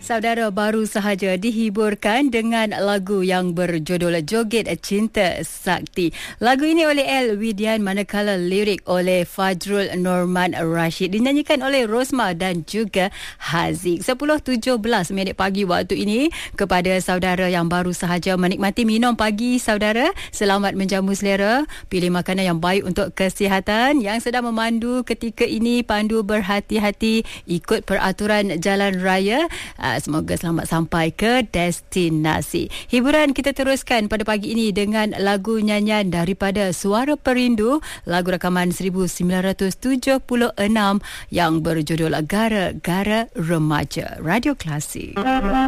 Saudara, baru sahaja dihiburkan dengan lagu yang berjudul Joget Cinta Sakti. Lagu ini oleh El Widian, manakala lirik oleh Fajrul Norman Rashid, dinyanyikan oleh Rosma dan juga Haziq. 10.17 pagi waktu ini. Kepada saudara yang baru sahaja menikmati minum pagi, saudara, selamat menjamu selera. Pilih makanan yang baik untuk kesihatan. Yang sedang memandu ketika ini, pandu berhati-hati, ikut peraturan jalan raya. Semoga selamat sampai ke destinasi. Hiburan kita teruskan pada pagi ini dengan lagu nyanyian daripada Suara Perindu, lagu rakaman 1976 yang berjudul Gara-Gara Remaja. Radio Klasik.